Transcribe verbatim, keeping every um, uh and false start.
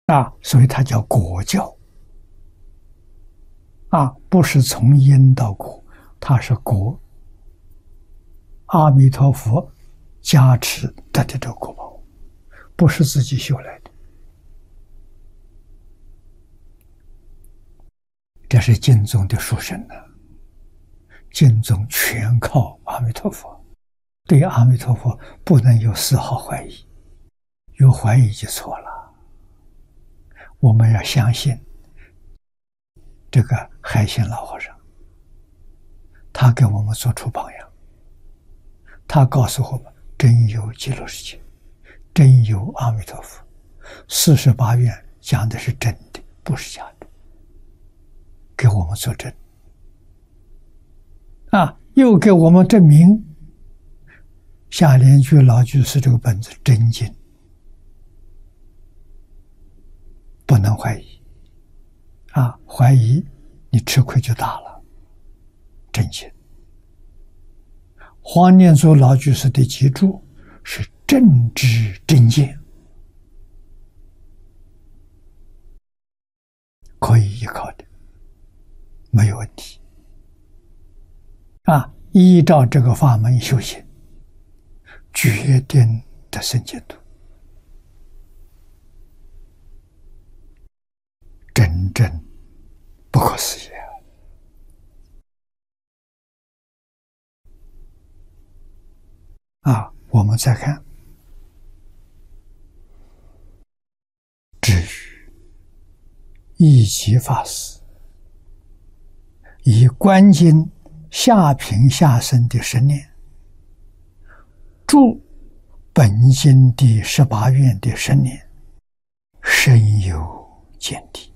啊，所以它叫果教啊，不是从因到果，它是果。阿弥陀佛加持得的这个果报，不是自己修来的。这是净宗的殊胜呢、啊，净宗全靠阿弥陀佛，对阿弥陀佛不能有丝毫怀疑，有怀疑就错了。我们要相信这个海鲜老和尚，他给我们做出榜样，他告诉我们真有极乐世界，真有阿弥陀佛，四十八愿讲的是真的，不是假的，给我们作证啊，又给我们证明下联居老居士这个本子真经，不能怀疑啊，怀疑你吃亏就大了。真经黄念祖老居士的集注是正知正见，可以依靠的，没有问题啊！依照这个法门修行，决定得生净土，真正不可思议啊！啊，我们再看，至于一即法师以观经下品下生的十念，注本经第十八愿的十念，深有见地。